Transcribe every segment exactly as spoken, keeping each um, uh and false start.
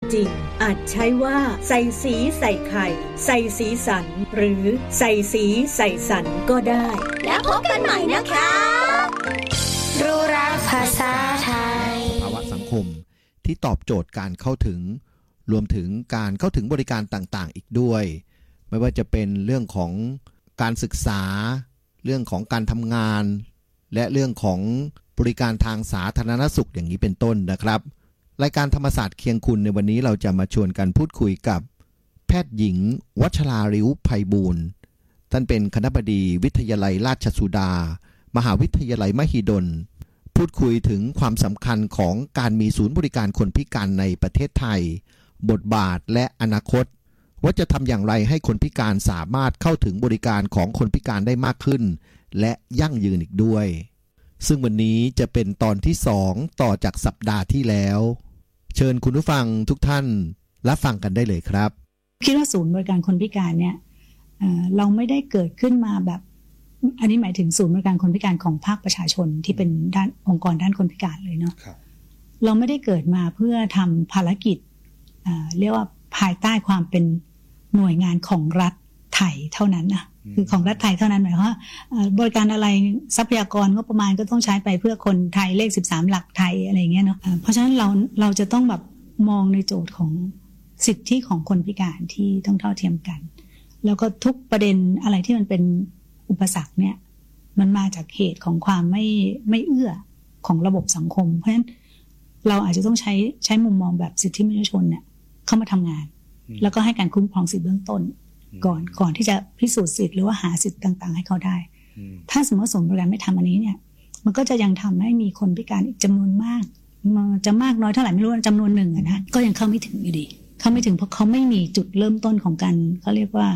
จริงอาจใช้ว่าใส่สีใส่ไข่ใส่สีสันหรือใส่สีใส่สันก็ได้แล้วพบกันใหม่นะคะรู้รักภาษาไทยภาวะสังคมที่ตอบโจทย์การเข้าถึงรวมถึงการเข้าถึงบริการต่างๆอีกด้วยไม่ว่าจะเป็นเรื่องของการศึกษาเรื่องของการทำงานและเรื่องของบริการทางสาธารณสุขอย่างนี้เป็นต้นนะครับรายการธรรมศาสตร์เคียงคุณในวันนี้เราจะมาชวนกันพูดคุยกับแพทย์หญิงวัชราริ้วไพบูลย์ท่านเป็นคณบดีวิทยาลัยราชสุดามหาวิทยาลัยมหิดลพูดคุยถึงความสำคัญของการมีศูนย์บริการคนพิการในประเทศไทยบทบาทและอนาคตว่าจะทำอย่างไรให้คนพิการสามารถเข้าถึงบริการของคนพิการได้มากขึ้นและยั่งยืนอีกด้วยซึ่งวันนี้จะเป็นตอนที่สองต่อจากสัปดาห์ที่แล้วเชิญคุณผู้ฟังทุกท่านรับฟังกันได้เลยครับคิดว่าศูนย์บริการคนพิการเนี่ย เอ่อ เราไม่ได้เกิดขึ้นมาแบบอันนี้หมายถึงศูนย์บริการคนพิการของภาคประชาชนที่เป็นด้านองค์กรด้านคนพิการเลยเนาะเราไม่ได้เกิดมาเพื่อทำภารกิจ เอ่อ เรียกว่าภายใต้ความเป็นหน่วยงานของรัฐไทยเท่านั้นนะคือของรัฐไทยเท่านั้นหมายความว่าบริการอะไรทรัพยากรงบประมาณก็ต้องใช้ไปเพื่อคนไทยเลขสิบสามหลักไทยอะไรอย่างเงี้ยเนาะเพราะฉะนั้นเราเราจะต้องแบบมองในโจทย์ของสิทธิของคนพิการที่ต้องเท่าเทียมกันแล้วก็ทุกประเด็นอะไรที่มันเป็นอุปสรรคเนี่ยมันมาจากเหตุของความไม่ไม่เอื้อของระบบสังคมเพราะฉะนั้นเราอาจจะต้องใช้ใช้มุมมองแบบสิทธิมนุษยชนเนี่ยเข้ามาทำงานแล้วก็ให้การคุ้มครองสิทธิเบื้องต้นก่อนก่อนที่จะพิสูจน์สิทธิ์หรือว่าหาสิทธิ์ต่างๆให้เขาได้ถ้าสมมติว่าศูนย์บริการไม่ทำอันนี้เนี่ยมันก็จะยังทำให้มีคนพิการอีกจำนวนมากมันจะมากน้อยเท่าไหร่ไม่รู้จำนวนหนึ่งนะก็ยังเข้าไม่ถึงอยู่ดีเข้าไม่ถึงเพราะเขาไม่มีจุดเริ่มต้นของการเขาเรียกว่า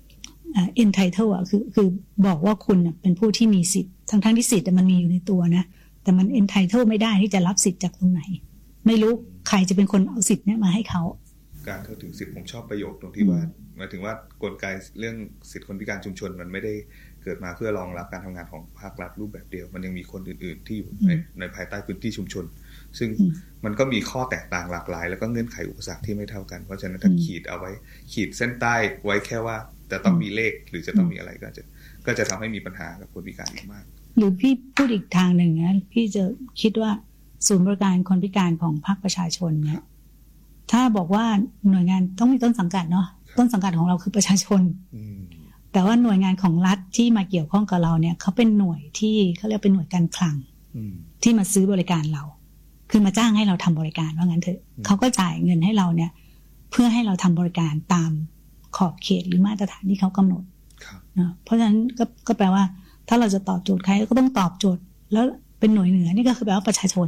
uh, entitle อ่ะคือคือบอกว่าคุณเป็นผู้ที่มีสิทธิ์ทั้งทั้งที่สิทธิ์มันมีอยู่ในตัวนะแต่มัน entitle ไม่ได้ที่จะรับสิทธิ์จากตรงไหนไม่รู้ใครจะเป็นคนเอาสิทธิ์นี้มาให้เขาการเข้าถึงสิทธิ์ผมชอบประโยคตรงที่ว่าหมายถึงว่ากลไกเรื่องสิทธิคนพิการชุมชนมันไม่ได้เกิดมาเพื่อรองรับการทำงานของภาครัฐรูปแบบเดียวมันยังมีคนอื่นๆที่อยู่ในในภายใต้พื้นที่ชุมชนซึ่งมันก็มีข้อแตกต่างหลากหลายแล้วก็เงื่อนไขอุปสรรคที่ไม่เท่ากันเพราะฉะนั้นถ้าขีดเอาไว้ขีดเส้นใต้ไว้แค่ว่าจะต้องมีเลขหรือจะต้องมีอะไรก็จะก็จะทำให้มีปัญหากับคนพิการมากหรือพี่พูดอีกทางหนึ่งนะพี่จะคิดว่าศูนย์บริการคนพิการของภาคประชาชนเนี่ยถ้าบอกว่าหน่วยงานต้องมีต้นสังกัดเนาะต้นสังกัดของเราคือประชาชนแต่ว่าหน่วยงานของรัฐที่มาเกี่ยวข้องกับเราเนี่ยเขาเป็นหน่วยที่เขาเรียกเป็นหน่วยการคลังที่มาซื้อบริการเราคือมาจ้างให้เราทำบริการว่างั้นเถอะเขาก็จ่ายเงินให้เราเนี่ยเพื่อให้เราทำบริการตามขอบเขตหรือมาตรฐานที่เขากำหนดนะเพราะฉะนั้นก็ก็แปลว่าถ้าเราจะตอบโจทย์ใครก็ต้องตอบโจทย์แล้วเป็นหน่วยเหนือนี่ก็คือแปลว่าประชาชน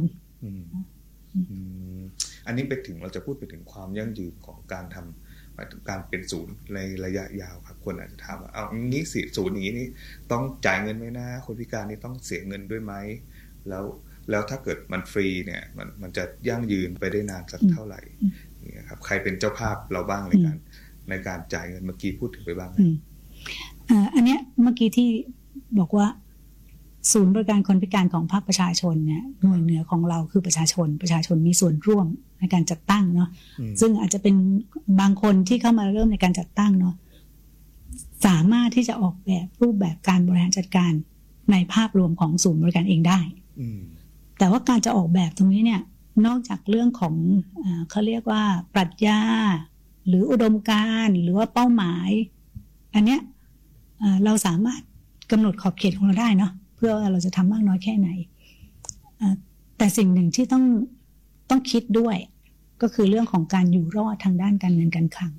อันนี้ไปถึงเราจะพูดไปถึงความยั่งยืนของการทำหมายถึงการเป็นศูนย์ในระยะยาวครับคนอาจจะถามว่าเอางี้สิศูนย์อย่างนี้นี่ต้องจ่ายเงินไหมนะคนพิการนี่ต้องเสียเงินด้วยไหมแล้วแล้วถ้าเกิดมันฟรีเนี่ยมันมันจะยั่งยืนไปได้นานสักเท่าไหร่นี่ครับใครเป็นเจ้าภาพเราบ้างในการในการจ่ายเงินเมื่อกี้พูดถึงไปบ้างอันเนี้ยเมื่อกี้ที่บอกว่าศูนย์บริการคนพิการของภาคประชาชนเนี่ยหน่วยเหนือของเราคือประชาชนประชาชนมีส่วนร่วมในการจัดตั้งเนาะซึ่งอาจจะเป็นบางคนที่เข้ามาเริ่มในการจัดตั้งเนาะสามารถที่จะออกแบบรูปแบบการบริหารจัดการในภาพรวมของศูนย์บริการเองได้แต่ว่าการจะออกแบบตรงนี้เนี่ยนอกจากเรื่องของเขาเรียกว่าปรัชญาหรืออุดมการณ์หรือว่าเป้าหมายอันเนี้ยเราสามารถกำหนดขอบเขตของเราได้เนาะเพื่อว่าเราจะทำมากน้อยแค่ไหนแต่สิ่งหนึ่งที่ต้องต้องคิดด้วยก็คือเรื่องของการอยู่รอดทางด้านการเงินการคลัง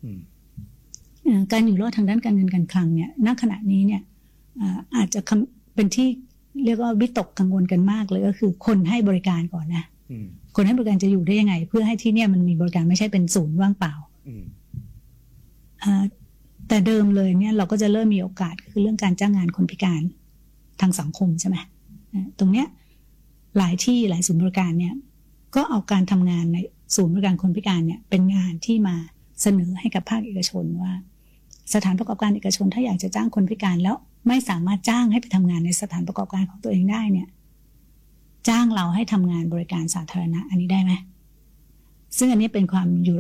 การอยู่รอดทางด้านการเงินการคลังเนี่ยณขณะนี้เนี่ยอาจจะเป็นที่เรียกว่าวิตกกังวลกันมากเลยก็คือคนให้บริการก่อนนะคนให้บริการจะอยู่ได้ยังไงเพื่อให้ที่เนี่ยมันมีบริการไม่ใช่เป็นศูนย์ว่างเปล่าแต่เดิมเลยเนี่ยเราก็จะเริ่มมีโอกาสคือเรื่องการจ้างงานคนพิการทางสังคมใช่ไหมตรงเนี้ยหลายที่หลายศูนย์บริการเนี่ยก็เอาการทำงานในศูนย์บริการคนพิการเนี่ยเป็นงานที่มาเสนอให้กับภาคเอกชนว่าสถานประกอบการเอกชนถ้าอยากจะจ้างคนพิการแล้วไม่สามารถจ้างให้ไปทำงานในสถานประกอบการของตัวเองได้เนี่ยจ้างเราให้ทำงานบริการสาธารณะอันนี้ได้ไหมซึ่งอันนี้เป็นความอยู่